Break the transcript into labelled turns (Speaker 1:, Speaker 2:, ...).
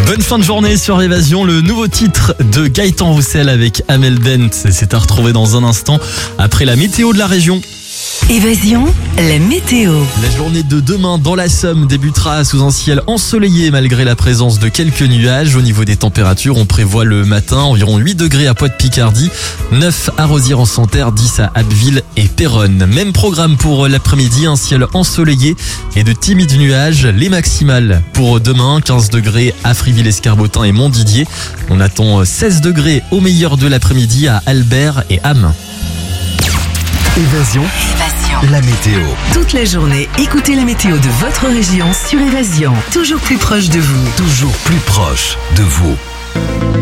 Speaker 1: Bonne fin de journée sur Évasion, le nouveau titre de Gaëtan Roussel avec Amel Bent. C'est à retrouver dans un instant après la météo de la région.
Speaker 2: Évasion, la météo.
Speaker 1: La journée de demain dans la Somme débutera sous un ciel ensoleillé malgré la présence de quelques nuages. Au niveau des températures, on prévoit le matin environ 8 degrés à Poix-de-Picardie, 9 à Rosières-en-Santerre, 10 à Abbeville et Péronne. Même programme pour l'après-midi, un ciel ensoleillé et de timides nuages. Les maximales pour demain, 15 degrés à Friville-Escarbotin et Montdidier. On attend 16 degrés au meilleur de l'après-midi à Albert et Ham.
Speaker 3: Évasion, la météo.
Speaker 2: Toute la journée, écoutez la météo de votre région sur Évasion. Toujours plus proche de vous.
Speaker 3: Toujours plus proche de vous.